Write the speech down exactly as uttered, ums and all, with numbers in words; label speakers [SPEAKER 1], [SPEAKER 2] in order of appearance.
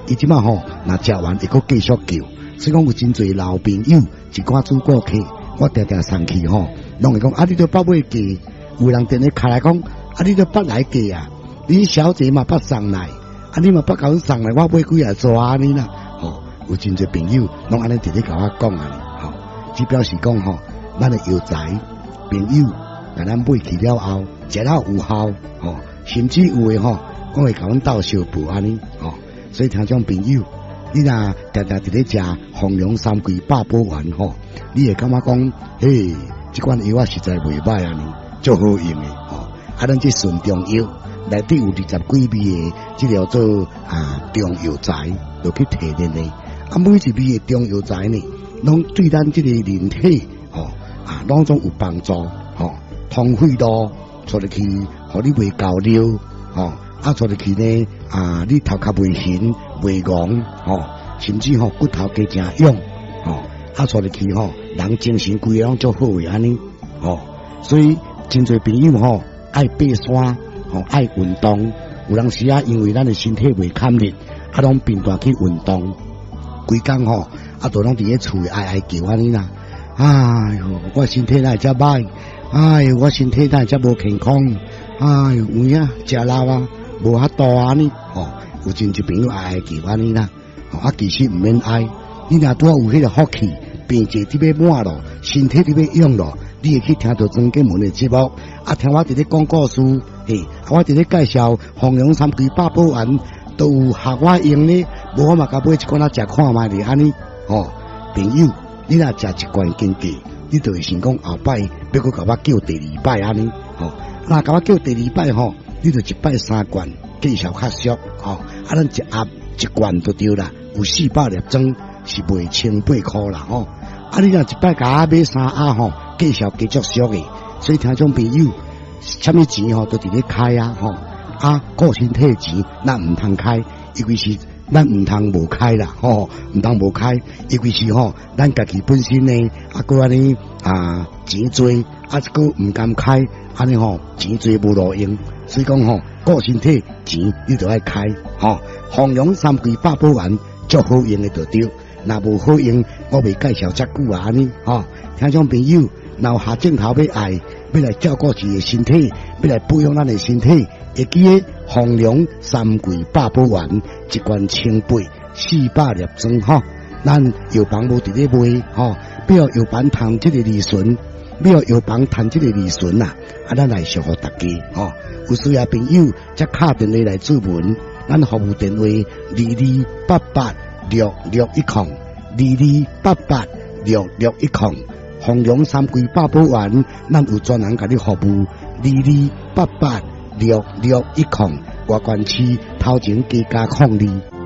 [SPEAKER 1] 伊即马吼，若食完会阁继续叫，所以讲有真侪老朋友一寡主顾客，我定定送去吼，拢会讲啊，你都捌买价，有人电咧开来讲，啊，你都捌来价啊，你小姐嘛捌送来，啊，你嘛捌甲阮送来，我买几啊纸安尼啦，吼，有真侪朋友拢安尼直直甲我讲啊，吼，只表示讲吼，咱的药材朋友，甲咱买去了后，食了有效，吼，甚至有诶吼，我会甲阮斗相补安尼，吼。所以听种朋友，你若定定伫咧食红龙三桂百宝丸吼，你会感觉讲，嘿，即款药啊实在袂歹啊呢，足好用诶吼。啊，咱即顺中药内底有二十几味诶，即叫做啊中药材，就去提炼诶。啊，每一味诶中药材呢，拢对咱即个人体吼啊，拢总有帮助吼。通血路出入去，互你袂高尿吼。啊，出入去呢，啊，你头壳袂晕、袂戆，吼，甚至吼骨头加正勇，吼，啊，出入去吼，人精神规个拢足好诶安尼，吼，所以真侪朋友吼爱爬山，吼爱运动，有当时啊，因为咱诶身体袂堪力，啊，拢频繁去运动，规工吼，啊，都拢伫咧厝哀哀叫安尼啦，哎哟，我身体哪会遮歹，哎哟，我身体哪会遮无健康，哎哟，有影食老啊。无遐多安尼，吼、哦，有真侪朋友爱爱叫安尼啦，吼、哦，啊，其实毋免爱，你若拄好有迄个福气，病济伫要满咯，身体伫要用咯，你会去听到庄建文的节目，啊，听我伫咧讲故事，嘿，啊，我伫咧介绍红龙三桂百宝丸，都有学我用呢，无我嘛甲买一罐仔食看卖咧安尼，吼、哦，朋友，你若食一罐经济，你就会想讲后摆要搁甲我叫第二摆安尼，吼、哦，若甲我叫第二摆吼。你就一摆三罐，计效较俗吼，啊，咱一盒一罐就对啦，有四百粒装是卖千八块啦吼，啊，你若一摆甲我买三盒吼，计效加足俗诶，所以听众朋友，啥物钱吼都伫咧开啊吼，啊，顾身体钱咱毋通开，尤其是咱毋通无开啦吼，毋通无开，尤其是吼咱家己本身呢，啊，搁安尼啊钱多，啊，搁毋甘开，安尼吼钱多无路用。所以讲吼，顾身体钱你就爱开吼，红龙三桂百宝丸足好用的就对，若无好用，我未介绍遮久啊安尼吼。听众朋友，若有下镜头要爱，要来照顾自己的身体，要来保养咱的身体，会记得红龙三桂百宝丸一罐千八，四百粒装吼。咱药房无伫咧卖吼，要药房谈这个利润。要药房谈这个利润啊，啊，咱来祝福大家吼。有需要朋友则敲电话来咨询，咱服务电话二二八八六六一空，二二八八六六一空。红龙三桂百宝丸，咱有专人甲你服务，二二八八六六一空。外关区头前加加控二。